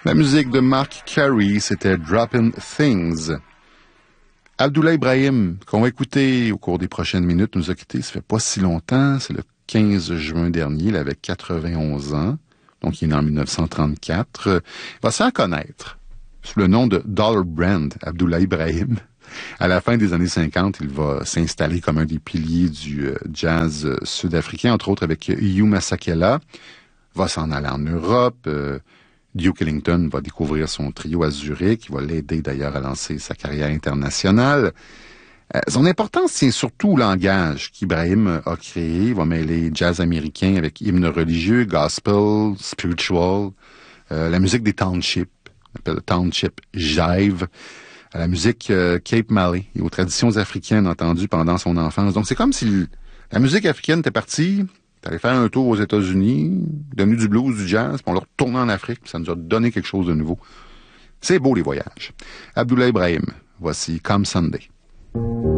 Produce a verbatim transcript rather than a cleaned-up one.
La musique de Mark Carey, c'était Droppin' Things. Abdoulaye Ibrahim, qu'on va écouter au cours des prochaines minutes, nous a quittés, ça fait pas si longtemps, c'est le quinze juin dernier, il avait quatre-vingt-onze ans, donc il est né en dix-neuf cent trente-quatre. Il va se faire connaître sous le nom de Dollar Brand, Abdoulaye Ibrahim. À la fin des années cinquante, il va s'installer comme un des piliers du jazz sud-africain, entre autres avec Hugh Masekela. Va s'en aller en Europe. Euh, Duke Ellington va découvrir son trio à Zurich, qui va l'aider d'ailleurs à lancer sa carrière internationale. Euh, son importance tient surtout au langage qu'Ibrahim a créé. Il va mêler jazz américain avec hymnes religieux, gospel, spiritual, euh, la musique des townships, on appelle le township jive, à la musique euh, Cape Malay et aux traditions africaines entendues pendant son enfance. Donc c'est comme si la musique africaine était partie, t'allais faire un tour aux États-Unis, devenu du blues, du jazz, puis on l'a retourné en Afrique, puis ça nous a donné quelque chose de nouveau. C'est beau les voyages. Abdoulaye Ibrahim, voici Come Sunday.